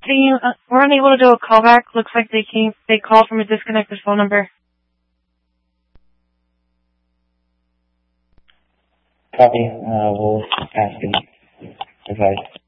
We're unable to do a callback. Looks like they called from a disconnected phone number. Copy. We'll ask him advice.